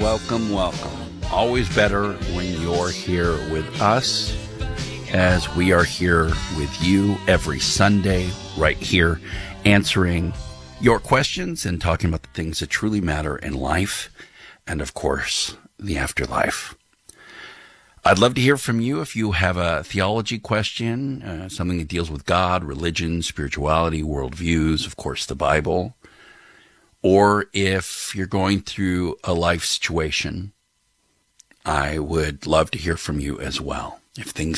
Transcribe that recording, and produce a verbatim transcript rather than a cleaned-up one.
welcome, welcome. Always better when you're here with us, as we are here with you every Sunday, right here, answering your questions and talking about the things that truly matter in life and, of course, the afterlife. I'd love to hear from you if you have a theology question, uh, something that deals with God, religion, spirituality, worldviews, of course, the Bible, or if you're going through a life situation. I would love to hear from you as well. If things